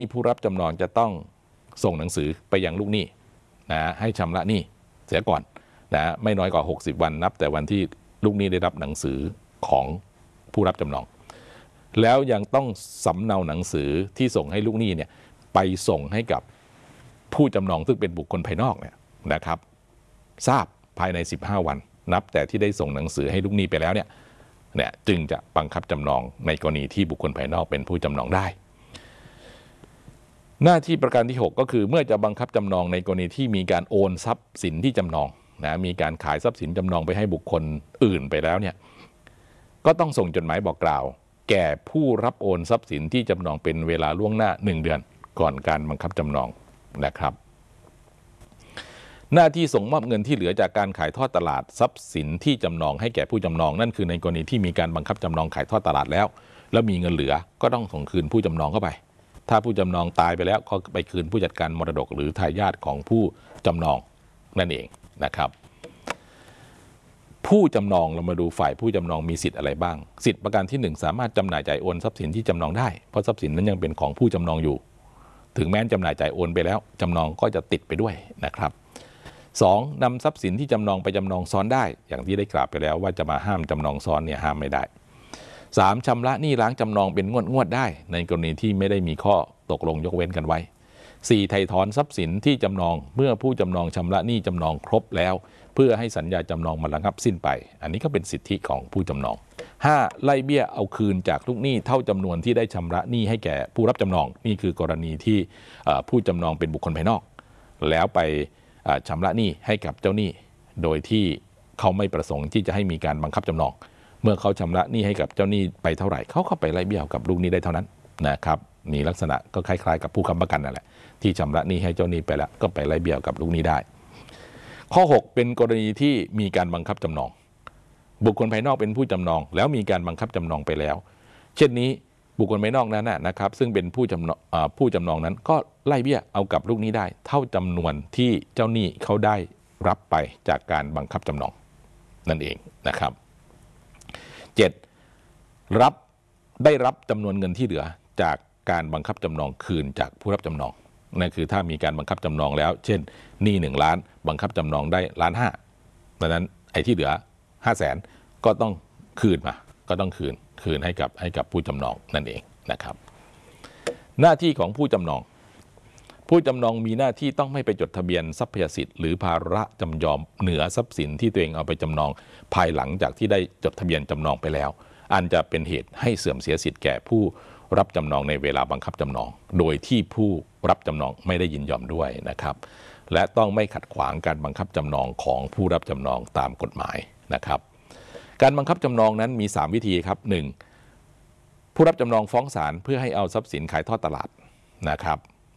ผู้รับจำนองจะต้องส่งหนังสือไปยังลูกหนี้นะให้ชำระหนี้เสียก่อนนะไม่น้อยกว่า60 วันนับแต่วันที่ลูกหนี้ได้รับหนังสือของผู้รับจำนองแล้วยังต้องสำเนาหนังสือที่ส่งให้ลูกหนี้เนี่ยไปส่งให้กับผู้จำนองซึ่งเป็นบุคคลภายนอกเนี่ยนะครับทราบภายใน15 วันนับแต่ที่ได้ส่งหนังสือให้ลูกหนี้ไปแล้วเนี่ยจึงจะบังคับจำนองในกรณีที่บุคคลภายนอกเป็นผู้จำนองได้หน้าที่ประการที่6ก็คือเมื่อจะบังคับจำนองในกรณีที่มีการโอนทรัพย์สินที่จำนองนะมีการขายทรัพย์สินจำนองไปให้บุคคลอื่นไปแล้วเนี่ยก็ต้องส่งจดหมายบอกกล่าวแก่ผู้รับโอนทรัพย์สินที่จำนองเป็นเวลาล่วงหน้า1 เดือนก่อนการบังคับจำนองนะครับหน้าที่ส่งมอบเงินที่เหลือจากการขายทอดตลาดทรัพย์สินที่จำนองให้แก่ผู้จำนองนั่นคือในกรณีที่มีการบังคับจำนองขายทอดตลาดแล้วมีเงินเหลือก็ต้องส่งคืนผู้จำนองเข้าไปถ้าผู้จำนองตายไปแล้วก็ไปคืนผู้จัดการมรดกหรือทายาทของผู้จำนองนั่นเองนะครับผู้จำนองเรามาดูฝ่ายผู้จำนองมีสิทธิ์อะไรบ้างสิทธิประการที่1สามารถจำหน่ายจ่ายโอนทรัพย์สินที่จำนองได้เพราะทรัพย์สินนั้นยังเป็นของผู้จำนองอยู่ถึงแม้จำหน่ายจ่ายโอนไปแล้วจำนองก็จะติดไปด้วยนะครับ2นำทรัพย์สินที่จำนองไปจำนองซ้อนได้อย่างที่ได้กล่าวไปแล้วว่าจะมาห้ามจำนองซ้อนเนี่ยห้ามไม่ได้3ชำระหนี้ล้างจำนองเป็นงวดได้ในกรณีที่ไม่ได้มีข้อตกลงยกเว้นกันไว้4ไถ่ถอนทรัพย์สินที่จำนองเมื่อผู้จำนองชำระหนี้จำนองครบแล้วเพื่อให้สัญญาจำนองมันระงับสิ้นไปอันนี้ก็เป็นสิทธิของผู้จำนอง5ไล่เบี้ยเอาคืนจากลูกหนี้เท่าจำนวนที่ได้ชำระหนี้ให้แก่ผู้รับจำนองนี่คือกรณีที่ผู้จำนองเป็นบุคคลภายนอกแล้วไปชำระหนี้ให้กับเจ้าหนี้โดยที่เขาไม่ประสงค์ที่จะให้มีการบังคับจำนองเมื่อเขาชำระหนี้ให้กับเจ้าหนี้ไปเท่าไหร่เขาก็ไปไล่เบี้ยกับลูกหนี้ได้เท่านั้นนะครับนี่ลักษณะก็คล้ายๆกับผู้ค้ำประกันนั่นแหละที่ชำระหนี้ให้เจ้าหนี้ไปแล้วก็ไปไล่เบี้ยกับลูกหนี้ได้ข้อ6เป็นกรณีที่มีการบังคับจำนองบุคคลภายนอกเป็นผู้จำนองแล้วมีการบังคับจำนองไปแล้วเช่นนี้บุคคลภายนอกนั้นนะครับซึ่งเป็นผู้จำนองนั้นก็ไล่เบี้ยเอากับลูกหนี้ได้เท่าจำนวนที่เจ้าหนี้เขาได้รับไปจากการบังคับจำนองนั่นเองนะครับ7ได้รับจำนวนเงินที่เหลือจากการบังคับจำนองคืนจากผู้รับจำนองนั่นคือถ้ามีการบังคับจำนองแล้วเช่นหนี้1 ล้านบังคับจำนองได้1.5 ล้านดังนั้นไอ้ที่เหลือ500,000ก็ต้องคืนมาก็ต้องคืนให้กับผู้จำนองนั่นเองนะครับหน้าที่ของผู้จำนองมีหน้าที่ต้องไม่ไปจดทะเบียนทรัพยสิทธิ์หรือภาระจำยอมเหนือทรัพย์สินที่ตัวเองเอาไปจำนองภายหลังจากที่ได้จดทะเบียนจำนองไปแล้วอันจะเป็นเหตุให้เสื่อมเสียสิทธิ์แก่ผู้รับจำนองในเวลาบังคับจำนองโดยที่ผู้รับจำนองไม่ได้ยินยอมด้วยนะครับและต้องไม่ขัดขวางการบังคับจำนองของผู้รับจำนองตามกฎหมายนะครับการบังคับจำนองนั้นมี3 วิธีครับ 1. ผู้รับจำนองฟ้องศาลเพื่อให้เอาทรัพย์สินขายทอดตลาดนะครับ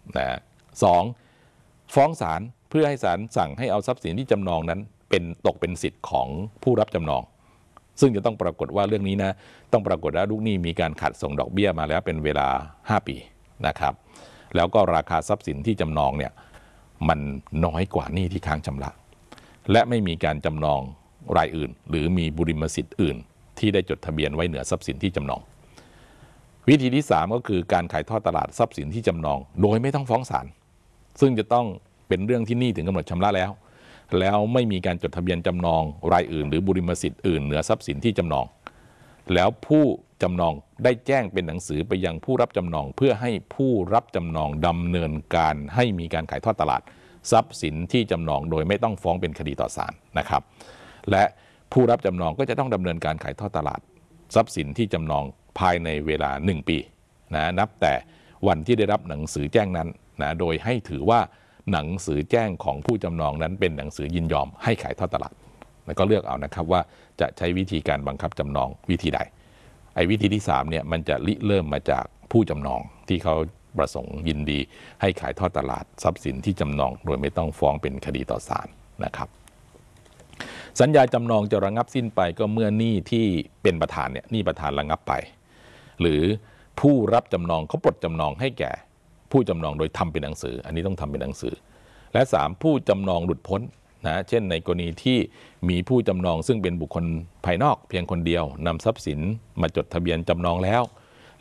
2. ฟ้องศาลเพื่อให้ศาลสั่งให้เอาทรัพย์สินที่จำนองนั้นตกเป็นสิทธิ์ของผู้รับจำนองซึ่งจะต้องปรากฏว่าเรื่องนี้นะต้องปรากฏว่าลูกหนี้มีการขัดส่งดอกเบี้ยมาแล้วเป็นเวลา5 ปีนะครับแล้วก็ราคาทรัพย์สินที่จำนองเนี่ยมันน้อยกว่าหนี้ที่ค้างชำระและไม่มีการจำนองรายอื่นหรือมีบุริมสิทธิ์อื่นที่ได้จดทะเบียนไว้เหนือทรัพย์สินที่จำนองวิธีที่3ก็คือการขายทอดตลาดทรัพย์สินที่จำนองโดยไม่ต้องฟ้องศาลซึ่งจะต้องเป็นเรื่องที่หนี้ถึงกำหนดชำระแล้วไม่มีการจดทะเบียนจำนองรายอื่นหรือบุริมสิทธิ์อื่นเหนือทรัพย์สินที่จำนองแล้วผู้จำนองได้แจ้งเป็นหนังสือไปยังผู้รับจำนองเพื่อให้ผู้รับจำนองดำเนินการให้มีการขายทอดตลาดทรัพย์สินที่จำนองโดยไม่ต้องฟ้องเป็นคดีต่อศาลนะครับและผู้รับจำนองก็จะต้องดำเนินการขายทอดตลาดทรัพย์สินที่จำนองภายในเวลา1 ปีนับแต่วันที่ได้รับหนังสือแจ้งนั้นโดยให้ถือว่าหนังสือแจ้งของผู้จำนองนั้นเป็นหนังสือยินยอมให้ขายทอดตลาดแล้วก็เลือกเอานะครับว่าจะใช้วิธีการบังคับจำนองวิธีใดไอ้วิธีที่3เนี่ยมันจะริเริ่มมาจากผู้จำนองที่เขาประสงค์ยินดีให้ขายทอดตลาดทรัพย์สินที่จำนองโดยไม่ต้องฟ้องเป็นคดีต่อศาลนะครับสัญญาจำนองจะระงับสิ้นไปก็เมื่อหนี้ที่เป็นประธานเนี่ยหนี้ประธานระงับไปหรือผู้รับจำนองเขาปลดจำนองให้แก่ผู้จำนองโดยทำเป็นหนังสืออันนี้ต้องทำเป็นหนังสือและ3ผู้จำนองหลุดพ้นเช่นในกรณีที่มีผู้จำนองซึ่งเป็นบุคคลภายนอกเพียงคนเดียวนำทรัพย์สินมาจดทะเบียนจำนองแล้ว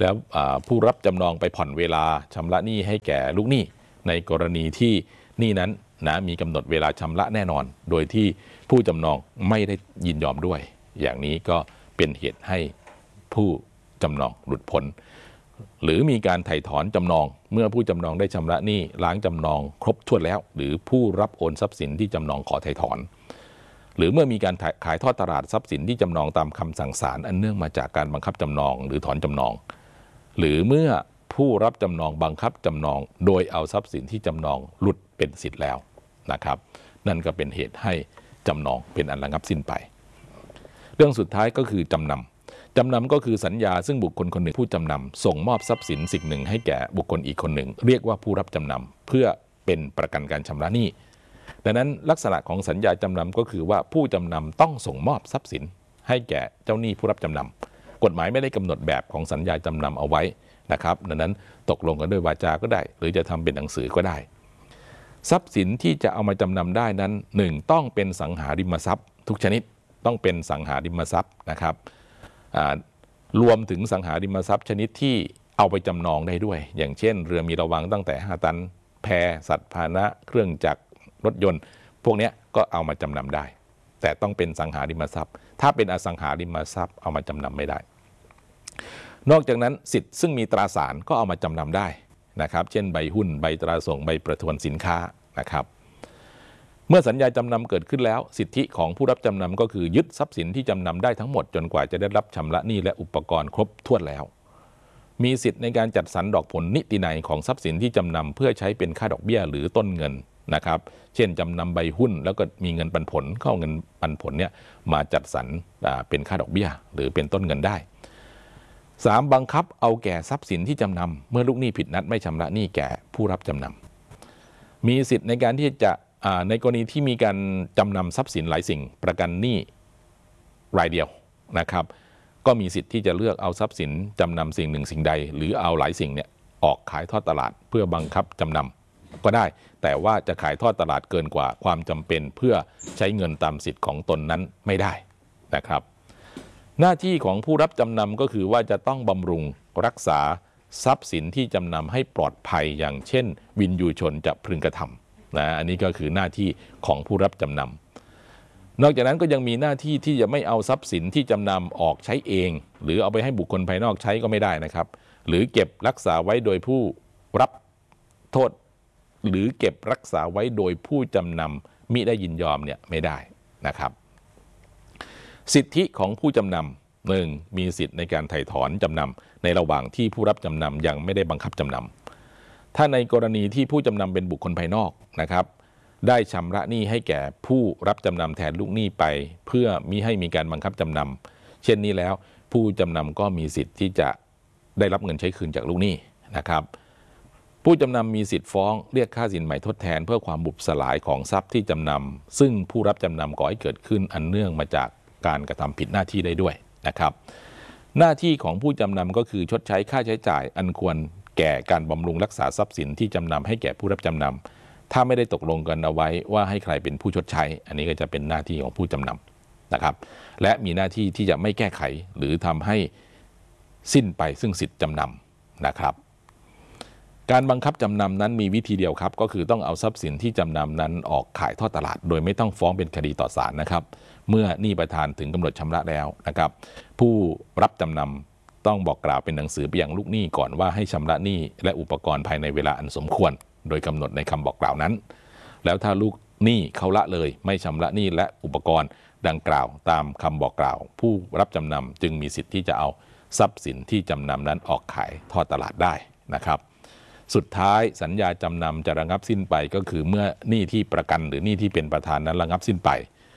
แล้วผู้รับจำนองไปผ่อนเวลาชำระหนี้ให้แก่ลูกหนี้ในกรณีที่หนี้นั้นนะมีกำหนดเวลาชำระแน่นอนโดยที่ผู้จำนองไม่ได้ยินยอมด้วยอย่างนี้ก็เป็นเหตุให้ผู้จำนองหลุดพ้นหรือมีการไถ่ถอนจำนองเมื่อผู้จำนองได้ชำระหนี้ล้างจำนองครบถ้วนแล้วหรือผู้รับโอนทรัพย์สินที่จำนองขอไถ่ถอนหรือเมื่อมีการขายทอดตลาดทรัพย์สินที่จำนองตามคำสั่งศาลอันเนื่องมาจากการบังคับจำนองหรือถอนจำนองหรือเมื่อผู้รับจำนองบังคับจำนองโดยเอาทรัพย์สินที่จำนองหลุดเป็นสิทธิ์แล้วนะครับนั่นก็เป็นเหตุให้จำนองเป็นอันระงับสิ้นไปเรื่องสุดท้ายก็คือจำนำก็คือสัญญาซึ่งบุคคลคนหนึ่งผู้จำนำส่งมอบทรัพย์สินสิ่งหนึ่งให้แก่บุคคลอีกคนหนึ่งเรียกว่าผู้รับจำนำเพื่อเป็นประกันการชำระหนี้ดังนั้นลักษณะของสัญญาจำนำก็คือว่าผู้จำนำต้องส่งมอบทรัพย์สินให้แก่เจ้าหนี้ผู้รับจำนำกฎหมายไม่ได้กำหนดแบบของสัญญาจำนำเอาไว้นะครับดังนั้นตกลงกันด้วยวาจาก็ได้หรือจะทำเป็นหนังสือก็ได้ทรัพย์สินที่จะเอามาจำนำได้นั้น1ต้องเป็นสังหาริมทรัพย์ทุกชนิดต้องเป็นสังหาริมทรัพย์นะครับรวมถึงสังหาริมทรัพย์ชนิดที่เอาไปจำนองได้ด้วยอย่างเช่นเรือมีระวางตั้งแต่5 ตันแพสัตว์พาหนะเครื่องจักรรถยนต์พวกนี้ก็เอามาจำนำได้แต่ต้องเป็นสังหาริมทรัพย์ถ้าเป็นอสังหาริมทรัพย์เอามาจำนำไม่ได้นอกจากนั้นสิทธิ์ซึ่งมีตราสารก็เอามาจำนำได้นะครับเช่นใบหุ้นใบตราส่งใบประทวนสินค้านะครับเมื่อสัญญาจำนำเกิดขึ้นแล้วสิทธิของผู้รับจำนำก็คือยึดทรัพย์สินที่จำนำได้ทั้งหมดจนกว่าจะได้รับชำระหนี้และอุปกรณ์ครบถ้วนแล้วมีสิทธิ์ในการจัดสรรดอกผลนิตินัยของทรัพย์สินที่จำนำเพื่อใช้เป็นค่าดอกเบี้ยหรือต้นเงินนะครับเช่นจำนำใบหุ้นแล้วก็มีเงินปันผลเข้าเงินปันผลเนี่ยมาจัดสรรเป็นค่าดอกเบี้ยหรือเป็นต้นเงินได้3บังคับเอาแก่ทรัพย์สินที่จำนำเมื่อลูกหนี้ผิดนัดไม่ชำระหนี้แก่ผู้รับจำนำมีสิทธิ์ในการที่จะในกรณีที่มีการจำนำทรัพย์สินหลายสิ่งประกันหนี้รายเดียวนะครับก็มีสิทธิ์ที่จะเลือกเอาทรัพย์สินจำนำสิ่งหนึ่งสิ่งใดหรือเอาหลายสิ่งเนี่ยออกขายทอดตลาดเพื่อบังคับจำนำก็ได้แต่ว่าจะขายทอดตลาดเกินกว่าความจำเป็นเพื่อใช้เงินตามสิทธิ์ของตนนั้นไม่ได้นะครับหน้าที่ของผู้รับจำนำก็คือว่าจะต้องบำรุงรักษาทรัพย์สินที่จำนำให้ปลอดภัยอย่างเช่นวินยูชนจะพึงกระทำนะอันนี้ก็คือหน้าที่ของผู้รับจำนำนอกจากนั้นก็ยังมีหน้าที่ที่จะไม่เอาทรัพย์สินที่จำนำออกใช้เองหรือเอาไปให้บุคคลภายนอกใช้ก็ไม่ได้นะครับหรือเก็บรักษาไว้โดยผู้รับโทษหรือเก็บรักษาไว้โดยผู้จำนำมิได้ยินยอมเนี่ยไม่ได้นะครับสิทธิของผู้จำนำ1มีสิทธิในการไถ่ถอนจำนำในระหว่างที่ผู้รับจำนำยังไม่ได้บังคับจำนำถ้าในกรณีที่ผู้จำนำเป็นบุคคลภายนอกนะครับได้ชำระหนี้ให้แก่ผู้รับจำนำแทนลูกหนี้ไปเพื่อมิให้มีการบังคับจำนำเช่นนี้แล้วผู้จำนำก็มีสิทธิ์ที่จะได้รับเงินใช้คืนจากลูกหนี้นะครับผู้จำนำมีสิทธิ์ฟ้องเรียกค่าสินใหม่ทดแทนเพื่อความบุบสลายของทรัพย์ที่จำนำซึ่งผู้รับจำนำก่อให้เกิดขึ้นอันเนื่องมาจากการกระทำผิดหน้าที่ได้ด้วยนะครับหน้าที่ของผู้จำนำก็คือชดใช้ค่าใช้จ่ายอันควรแก่การบำรุงรักษาทรัพย์สินที่จำนำให้แก่ผู้รับจำนำถ้าไม่ได้ตกลงกันเอาไว้ว่าให้ใครเป็นผู้ชดใช้อันนี้ก็จะเป็นหน้าที่ของผู้จำนำนะครับและมีหน้าที่ที่จะไม่แก้ไขหรือทำให้สิ้นไปซึ่งสิทธิจำนำนะครับการบังคับจำนำนั้นมีวิธีเดียวครับก็คือต้องเอาทรัพย์สินที่จำนำนั้นออกขายทอดตลาดโดยไม่ต้องฟ้องเป็นคดีต่อศาลนะครับเมื่อหนี้ประธานถึงกำหนดชำระแล้วนะครับผู้รับจำนำต้องบอกกล่าวเป็นหนังสือไปยังลูกหนี้ก่อนว่าให้ชำระหนี้และอุปกรณ์ภายในเวลาอันสมควรโดยกำหนดในคำบอกกล่าวนั้นแล้วถ้าลูกหนี้เขาละเลยไม่ชำระหนี้และอุปกรณ์ดังกล่าวตามคำบอกกล่าวผู้รับจำนำจึงมีสิทธิ์ที่จะเอาทรัพย์สินที่จำนำนั้นออกขายทอดตลาดได้นะครับสุดท้ายสัญญาจำนำจะระงับสิ้นไปก็คือเมื่อหนี้ที่ประกันหรือหนี้ที่เป็นประธานนั้นระงับสิ้นไป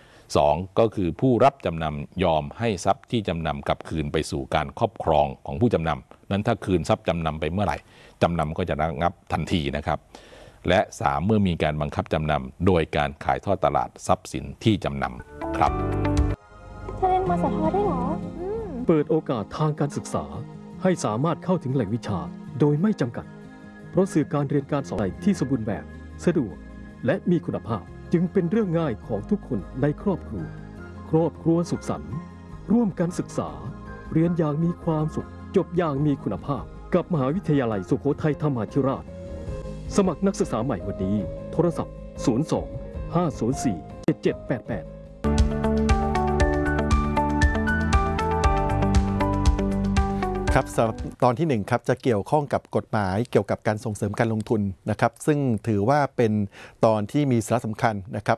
2ก็คือผู้รับจำนำยอมให้ทรัพย์ที่จำนำกลับคืนไปสู่การครอบครองของผู้จำนำนั้นถ้าคืนทรัพย์จำนำไปเมื่อไหร่จำนำก็จะระงับทันทีนะครับและ3เมื่อมีการบังคับจำนำโดยการขายทอดตลาดทรัพย์สินที่จำนำครับเธอเรียนมสทได้เหรอเปิดโอกาสทางการศึกษาให้สามารถเข้าถึงแหล่งวิชาโดยไม่จำกัดเพราะสื่อการเรียนการสอนที่สมบูรณ์แบบสะดวกและมีคุณภาพจึงเป็นเรื่องง่ายของทุกคนในครอบครัวสุขสันต์ร่วมกันศึกษาเรียนอย่างมีความสุขจบอย่างมีคุณภาพกับมหาวิทยาลัยสุโขทัยธรรมาธิราชสมัครนักศึกษาใหม่วันนี้โทรศัพท์ 02 504 7788 ครับสำหรับตอนที่1ครับจะเกี่ยวข้องกับกฎหมายเกี่ยวกับการส่งเสริมการลงทุนนะครับซึ่งถือว่าเป็นตอนที่มีสาระสำคัญนะครับ